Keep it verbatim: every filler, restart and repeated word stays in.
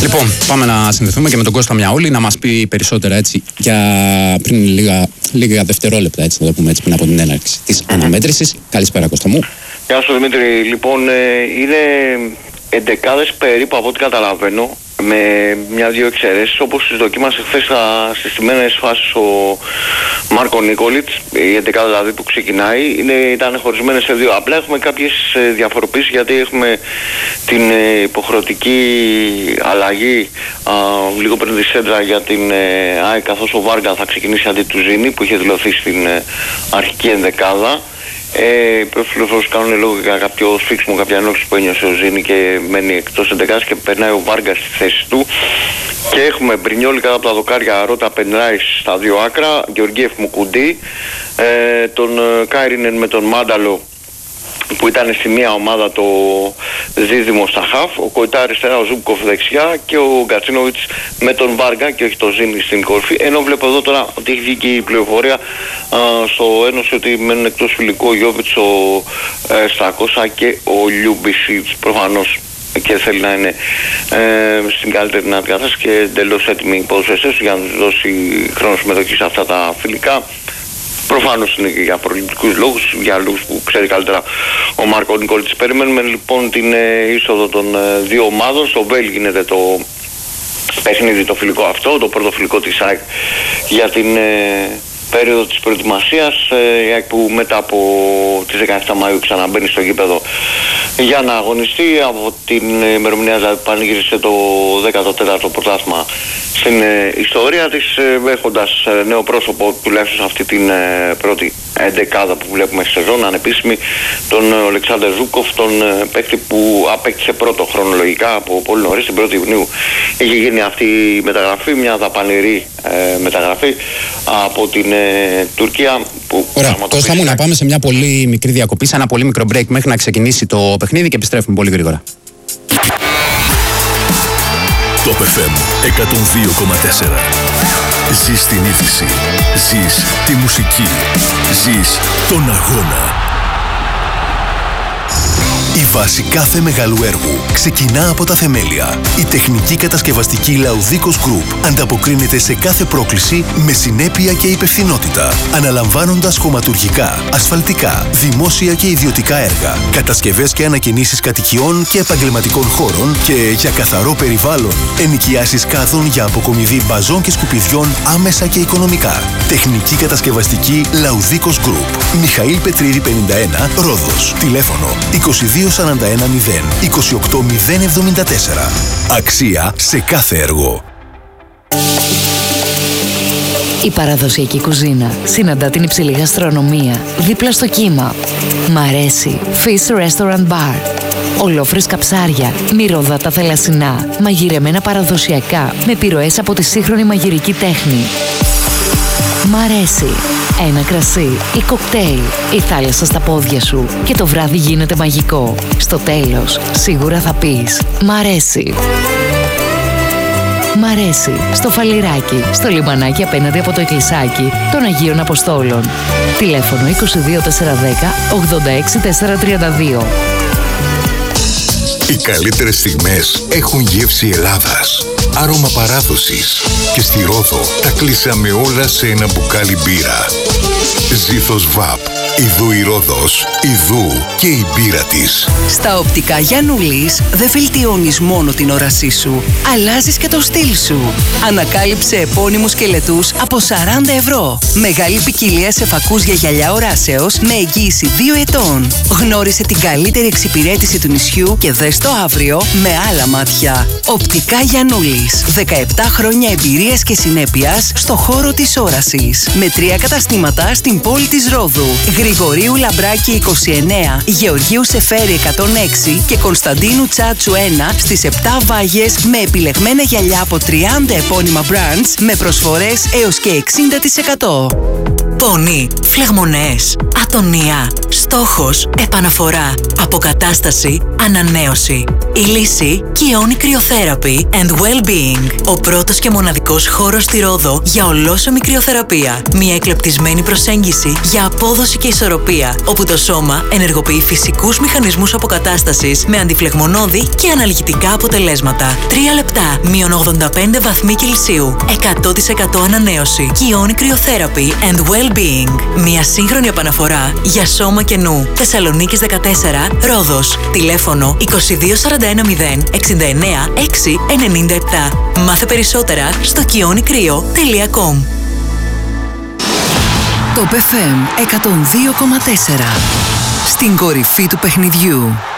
Λοιπόν, πάμε να συνδεθούμε και με τον Κώστα Μιαούλη να μας πει περισσότερα έτσι για πριν λίγα, λίγα δευτερόλεπτα, έτσι, να το πούμε έτσι, πριν από την έναρξη της αναμέτρησης. Καλησπέρα, Κώστα μου. Γεια σου, Δημήτρη. Λοιπόν, είναι εντεκάδες περίπου από ό,τι καταλαβαίνω, με μια-δύο εξαιρέσεις, όπως τις δοκίμασε χθες στις τιμένες φάσεις ο Μάρκο Νίκολιτς, η εντεκάδα δηλαδή που ξεκινάει, είναι, ήταν χωρισμένες σε δύο. Απλά έχουμε κάποιες διαφοροποίησεις, γιατί έχουμε την υποχρεωτική αλλαγή α, λίγο πριν τη σέντρα για την ΑΕΚ, καθώς ο Βάργα θα ξεκινήσει αντί του Ζήνη, που είχε δηλωθεί στην αρχική ενδεκάδα. Ε, οι πληροφορίες κάνουν λόγω για κάποιο σφίξιμο, κάποια ενόχληση που ένιωσε ο Ζήνη και μένει εκτός εντεκάδας και περνάει ο Βάργα στη θέση του. Και έχουμε Μπρινιόλι κάτω από τα δοκάρια, Ρότα Πενράις στα δύο άκρα, Γεωργίεφ Μουκουντή, ε, τον Κάιρινεν με τον Μάνταλο που ήταν στη μία ομάδα το δίδυμο στα χαφ, ο Κοϊτά αριστερά, ο Ζούμπκοφ δεξιά και ο Γκατσίνοβιτς με τον Βάργα και όχι το Ζήνη στην κορφή. Ενώ βλέπω εδώ τώρα ότι έχει βγει και η πληροφορία α, στο Ένωση ότι μένουν εκτός φιλικού ο Γιώβιτς, ο ε, Στρακώσα και ο Λιούμπισιτς, προφανώς και θέλει να είναι ε, στην καλύτερη δυνατή κατάσταση και εντελώς έτοιμοι οι ποδοσφαιριστές του για να τους δώσει χρόνο συμμετοχή σε αυτά τα φιλικά. Προφανώς είναι και για προληπτικούς λόγους, για λόγους που ξέρει καλύτερα ο Μάρκο Νικόλιτς. Περιμένουμε λοιπόν την ε, είσοδο των ε, δύο ομάδων. Στο Βέλ γίνεται το παιχνίδι, το φιλικό αυτό, το πρώτο φιλικό της ΑΕΚ για την ε, περίοδο της προετοιμασίας. Ε, η ΑΕΚ που μετά από τις δεκαεφτά Μαΐου ξαναμπαίνει στο γήπεδο για να αγωνιστεί. Από την ημερομηνία δηλαδή που πανηγύρισε το δέκατο τέταρτο πρωτάθλημα στην ε, ιστορία της, ε, έχοντας ε, νέο πρόσωπο τουλάχιστον σε αυτή την ε, πρώτη εντεκάδα που βλέπουμε στη σεζόν, ανεπίσημη, τον ε, Αλεξάνδερ Ζούκοφ, τον ε, παίκτη που απέκτησε πρώτο χρονολογικά από πολύ νωρίς, την πρώτη Ιουνίου είχε γίνει αυτή η μεταγραφή, μια δαπανηρή ε, μεταγραφή από την ε, Τουρκία. Που Ωραία, Κώστα μου, να πάμε σε μια πολύ μικρή διακοπή, σε ένα πολύ μικρό break μέχρι να ξεκινήσει το παιχνίδι και επιστρέφουμε πολύ γρήγορα. Top εφ εμ εκατόν δύο κόμμα τέσσερα. Ζεις την είδηση. Ζεις τη μουσική. Ζεις τον αγώνα. Η βάση κάθε μεγάλου έργου ξεκινά από τα θεμέλια. Η τεχνική κατασκευαστική Λαουδίκος Group ανταποκρίνεται σε κάθε πρόκληση με συνέπεια και υπευθυνότητα, αναλαμβάνοντας χωματουργικά, ασφαλτικά, δημόσια και ιδιωτικά έργα, κατασκευές και ανακαινήσεις κατοικιών και επαγγελματικών χώρων και για καθαρό περιβάλλον, ενοικιάσεις κάδων για αποκομιδή μπαζών και σκουπιδιών άμεσα και οικονομικά. Τεχνική κατασκευαστική Λαουδίκος Group. Μιχαήλ Πετρίδη πενήντα ένα, Ρόδος. Τηλέφωνο είκοσι δύο σαράντα ένα μηδέν είκοσι οκτώ μηδέν εβδομήντα τέσσερα. Αξία σε κάθε έργο. Η παραδοσιακή κουζίνα συναντά την υψηλή γαστρονομία δίπλα στο κύμα. Μ' αρέσει Fish Restaurant Bar. Ολόφρεσκα ψάρια, μυρωδάτα θαλασσινά, μαγειρεμένα παραδοσιακά με επιρροές από τη σύγχρονη μαγειρική τέχνη. Μ' αρέσει. Ένα κρασί ή κοκτέιλ, η θάλασσα στα πόδια σου και το βράδυ γίνεται μαγικό. Στο τέλος, σίγουρα θα πεις «Μ' αρέσει». Μ' αρέσει. Στο Φαλιράκι, στο λιμανάκι απέναντι από το εκκλησάκι των Αγίων Αποστόλων. Τηλέφωνο είκοσι δύο τετρακόσια δέκα ογδόντα έξι τετρακόσια τριάντα δύο. Οι καλύτερες στιγμές έχουν γεύση Ελλάδας, άρωμα παράδοσης και στη Ρόδο τα κλείσαμε όλα σε ένα μπουκάλι μπύρα. Ζήθος Βαπ, ειδού η Ρόδος, ειδού και η μπύρα της. Στα οπτικά Γιαννούλης δεν βελτιώνεις μόνο την όρασή σου, αλλάζεις και το στυλ σου. Ανακάλυψε επώνυμους σκελετούς από σαράντα ευρώ. Μεγάλη ποικιλία σε φακούς για γυαλιά οράσεως με εγγύηση δύο ετών. Γνώρισε την καλύτερη εξυπηρέτηση του νησιού και δες το αύριο με άλλα μάτια. Οπτικά Γιαννούλης. δεκαεπτά χρόνια εμπειρίας και συνέπειας στο χώρο της όρασης. Με τρία καταστήματα στην πόλη της Ρόδου. Γρηγορίου Λαμπράκη είκοσι εννέα, Γεωργίου Σεφέρη εκατόν έξι και Κωνσταντίνου Τσάτσου ένα στις επτά Βάγες με επιλεγμένα γυαλιά από τριάντα επώνυμα brands με προσφορές έως και εξήντα τοις εκατό. πόνι, φλεγμονές, ατονία, στόχος, επαναφορά, αποκατάσταση, ανανέωση. Η λύση Kioni Cryotherapy and Well-Being. Ο πρώτος και μοναδικός χώρος στη Ρόδο για ολόσωμη κρυοθεραπεία. Μια εκλεπτισμένη προσέγγιση για απόδοση και ισορροπία, όπου το σώμα ενεργοποιεί φυσικούς μηχανισμούς αποκατάστασης με αντιφλεγμονώδη και αναλγητικά αποτελέσματα. Τρία λεπτά, μείον ογδόντα πέντε βαθμοί Κελσίου, εκατό τοις εκατό ανανέωση. Kioni Cryotherapy and Well-Being. Μια σύγχρονη επαναφορά για σώμα και νου. Θεσσαλονίκης δεκατέσσερα, Ρόδος. Τηλέφωνο είκοσι δύο σαράντα ένα μηδέν εξήντα εννέα έξι ενενήντα επτά. Μάθε περισσότερα στο kionikryo τελεία com. Το Top εφ εμ εκατόν δύο κόμμα τέσσερα. Στην κορυφή του παιχνιδιού.